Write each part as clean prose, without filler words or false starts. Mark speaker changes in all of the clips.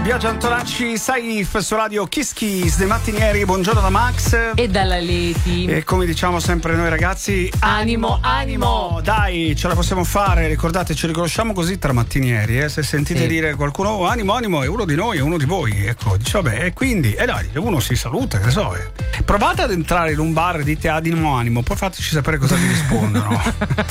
Speaker 1: Biagio Antonacci, Saif su Radio Kiss Kiss dei mattinieri. Buongiorno da Max
Speaker 2: e dalla Leti.
Speaker 1: E come diciamo sempre noi ragazzi, animo. Dai, ce la possiamo fare. Ricordate, ci riconosciamo così tra mattinieri, se sentite dire qualcuno animo è uno di noi, è uno di voi, ecco, dice vabbè, e quindi dai, uno si saluta, che so. Provate ad entrare in un bar e dite animo, poi fateci sapere cosa vi rispondono.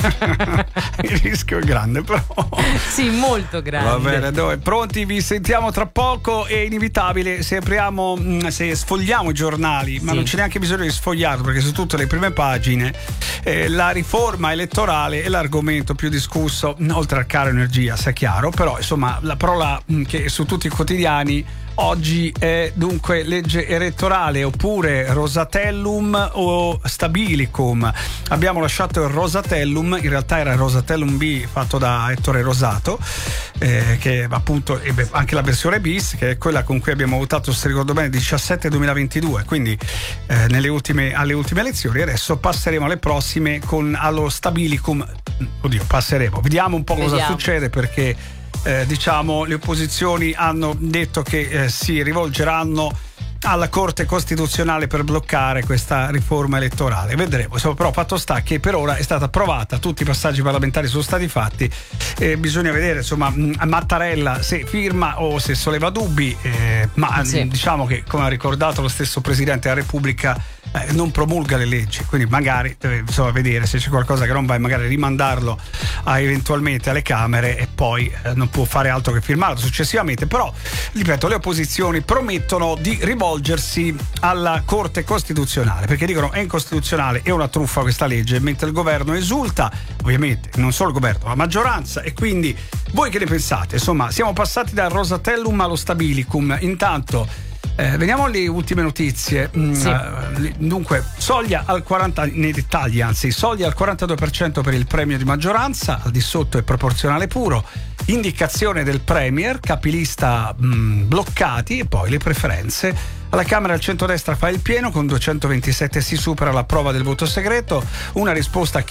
Speaker 1: Il rischio è grande, però.
Speaker 2: Sì, molto grande.
Speaker 1: Va bene, dove pronti? Vi sentiamo tra poco. È inevitabile se sfogliamo i giornali, ma non c'è neanche bisogno di sfogliarlo, perché su tutte le prime pagine la riforma elettorale è l'argomento più discusso, oltre al caro energia, sia chiaro, però insomma la parola che su tutti i quotidiani oggi è dunque legge elettorale, oppure Rosatellum o Stabilicum. Abbiamo lasciato il Rosatellum, in realtà era il Rosatellum B fatto da Ettore Rosato, che appunto anche la versione bis, che è quella con cui abbiamo votato, se ricordo bene, 17-2022, quindi alle ultime elezioni. Adesso passeremo alle prossime allo Stabilicum. Passeremo, vediamo un po' cosa succede, perché diciamo le opposizioni hanno detto che si rivolgeranno alla Corte Costituzionale per bloccare questa riforma elettorale. Vedremo, però fatto sta che per ora è stata approvata, tutti i passaggi parlamentari sono stati fatti, bisogna vedere insomma Mattarella se firma o se solleva dubbi, ma diciamo che, come ha ricordato lo stesso Presidente della Repubblica, non promulga le leggi, quindi magari deve vedere se c'è qualcosa che non va e magari rimandarlo eventualmente alle Camere, e poi non può fare altro che firmarlo successivamente. Però ripeto, le opposizioni promettono di rivolgersi alla Corte Costituzionale, perché dicono è incostituzionale, è una truffa questa legge, mentre il governo esulta, ovviamente non solo il governo, la maggioranza. E quindi voi che ne pensate? Insomma, siamo passati dal Rosatellum allo Stabilicum. Intanto veniamo alle ultime notizie. Dunque, soglia al 40%, nei dettagli anzi, soglia al 42% per il premio di maggioranza, al di sotto è proporzionale puro, indicazione del premier, capilista bloccati, e poi le preferenze. Alla Camera il centrodestra fa il pieno, con 227 si supera la prova del voto segreto, una risposta a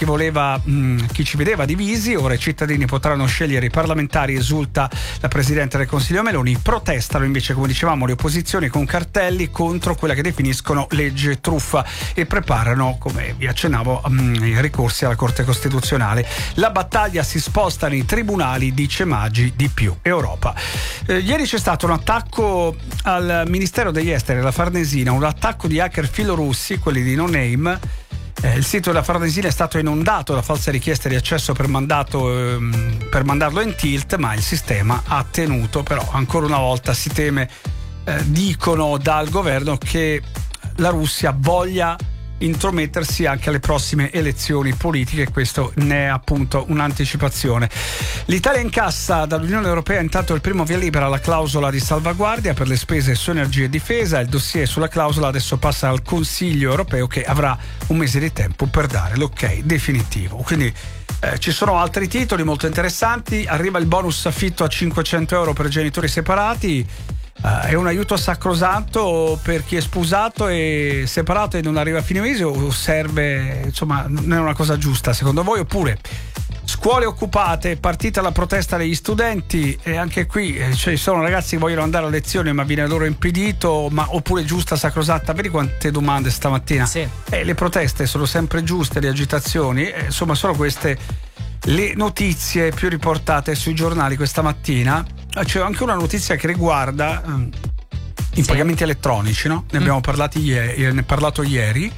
Speaker 1: chi ci vedeva divisi. Ora i cittadini potranno scegliere i parlamentari, esulta la Presidente del Consiglio Meloni. Protestano invece, come dicevamo, le opposizioni con cartelli contro quella che definiscono legge truffa, e preparano, come vi accennavo, i ricorsi alla Corte Costituzionale. La battaglia si sposta nei tribunali, dice Maggi di Più Europa. Ieri c'è stato un attacco al Ministero degli Esteri, la Farnesina, un attacco di hacker filorussi, quelli di No Name. Il sito della Farnesina è stato inondato da false richieste di accesso per mandarlo in tilt, ma il sistema ha tenuto. Però ancora una volta si teme, dicono dal governo, che la Russia voglia intromettersi anche alle prossime elezioni politiche. Questo ne è appunto un'anticipazione. L'Italia incassa dall'Unione Europea intanto il primo via libera alla clausola di salvaguardia per le spese su energia e difesa. Il dossier sulla clausola adesso passa al Consiglio Europeo, che avrà un mese di tempo per dare l'ok definitivo. Quindi ci sono altri titoli molto interessanti. Arriva il bonus affitto a 500 euro per genitori separati. È un aiuto sacrosanto per chi è sposato e separato e non arriva a fine mese, o serve, insomma, non è una cosa giusta secondo voi? Oppure scuole occupate, partita la protesta degli studenti, e anche qui ci sono ragazzi che vogliono andare a lezione ma viene loro impedito, oppure giusta, sacrosanta. Vedi quante domande stamattina. Le proteste sono sempre giuste, le agitazioni, insomma sono queste le notizie più riportate sui giornali questa mattina. C'è anche una notizia che riguarda i pagamenti elettronici, no? Ne abbiamo parlato ieri.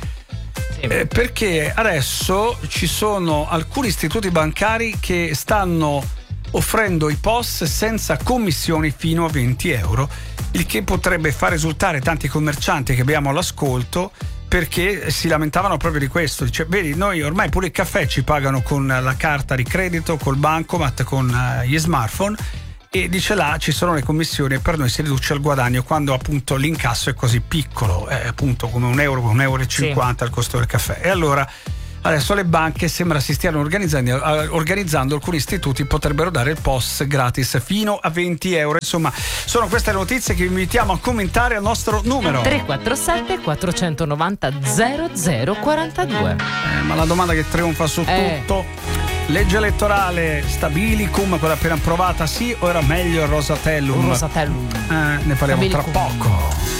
Speaker 1: Perché adesso ci sono alcuni istituti bancari che stanno offrendo i POS senza commissioni fino a 20 euro, il che potrebbe far esultare tanti commercianti che abbiamo all'ascolto, perché si lamentavano proprio di questo. Dice, vedi, noi ormai pure il caffè ci pagano con la carta di credito, col bancomat, con gli smartphone, e dice là ci sono le commissioni e per noi si riduce il guadagno quando appunto l'incasso è così piccolo, appunto come €1,50 il costo del caffè. E allora adesso le banche sembra si stiano organizzando, alcuni istituti potrebbero dare il POS gratis fino a 20 euro. Insomma, sono queste le notizie che vi invitiamo a commentare al nostro numero
Speaker 2: 347 490 0042.
Speaker 1: Ma la domanda che trionfa su tutto, Legge elettorale stabilicum, quella appena approvata, sì o era meglio il Rosatellum?
Speaker 2: Un Rosatellum.
Speaker 1: Ne parliamo
Speaker 2: Stabilicum.
Speaker 1: tra poco.